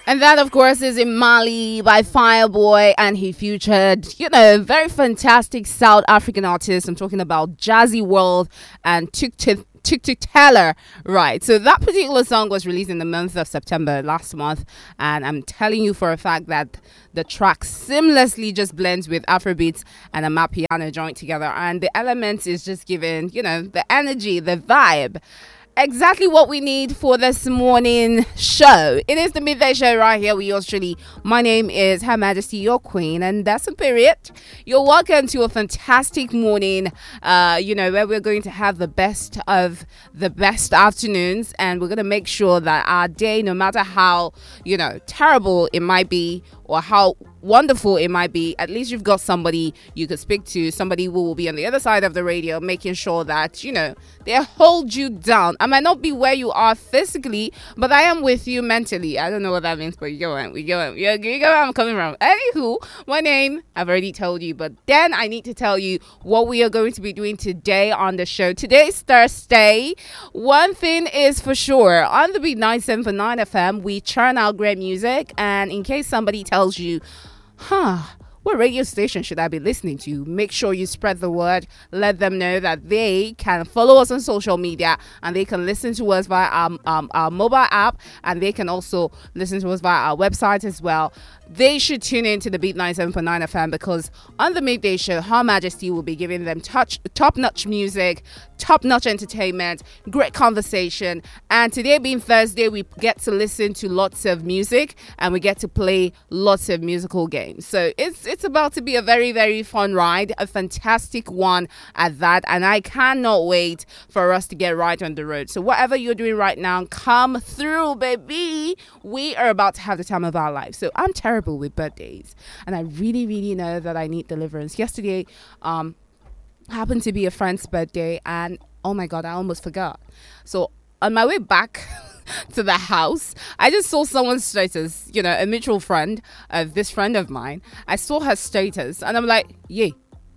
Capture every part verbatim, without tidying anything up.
And that, of course, is In Mali by Fireboy, and he featured, you know, very fantastic South African artists. I'm talking about Jazzy World and Tuk Tuk Tuk Tuk Taylor. Right, so that particular song was released in the month of September last month, and I'm telling you for a fact that the track seamlessly just blends with Afrobeats and a Amapiano joint together, and the elements is just giving, you know, the energy, the vibe. Exactly what we need for this morning show. It is the midday show right here with yours truly. My name is Her Majesty, your queen, and that's a period. You're welcome to a fantastic morning, uh, you know, where we're going to have the best of the best afternoons, and we're going to make sure that our day, no matter how, you know, terrible it might be or how wonderful it might be, at least you've got somebody you could speak to, somebody who will be on the other side of the radio, making sure that, you know, they hold you down. I might not be where you are physically, but I am with you mentally. I don't know what that means, but you go, we go, you go where I'm coming from. Anywho, my name, I've already told you, but then I need to tell you what we are going to be doing today on the show. Today's Thursday. One thing is for sure, on the Beat ninety-seven point nine F M, we churn out great music, and in case somebody tells you, huh, what radio station should I be listening to? Make sure you spread the word. Let them know that they can follow us on social media, and they can listen to us via our, um, our mobile app, and they can also listen to us via our website as well. They should tune in to the Beat ninety-seven point nine F M, because on the midday show, Her Majesty will be giving them touch, top-notch music, top-notch entertainment, great conversation. And today being Thursday, we get to listen to lots of music, and we get to play lots of musical games. So it's it's about to be a very, very fun ride, a fantastic one at that. And I cannot wait for us to get right on the road. So whatever you're doing right now, come through, baby. We are about to have the time of our life. So I'm terrible with birthdays, and I really, really know that I need deliverance. Yesterday, um, happened to be a friend's birthday, and oh my god, I almost forgot. So on my way back to the house, I just saw someone's status, you know, a mutual friend of this friend of mine. I saw her status, and I'm like, yeah.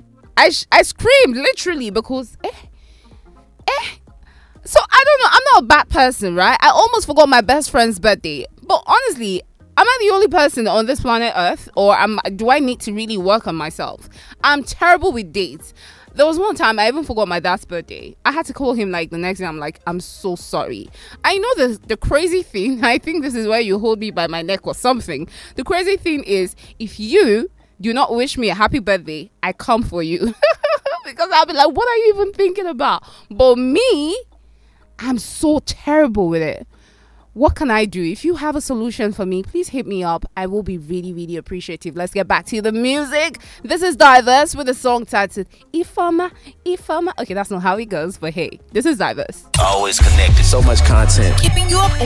I sh- I screamed literally, because eh, eh. So I don't know. I'm not a bad person, right? I almost forgot my best friend's birthday, but honestly, am I the only person on this planet Earth, or am, do I need to really work on myself? I'm terrible with dates. There was one time I even forgot my dad's birthday. I had to call him like the next day. I'm like, I'm so sorry. I know the, the crazy thing, I think this is where you hold me by my neck or something. The crazy thing is, if you do not wish me a happy birthday, I come for you. Because I'll be like, what are you even thinking about? But me, I'm so terrible with it. What can I do? If you have a solution for me, please hit me up. I will be really, really appreciative. Let's get back to the music. This is Diverse with a song titled Ifama, Ifama. Okay, that's not how it goes, but hey, this is Diverse. Always connected. So much content. Keeping you up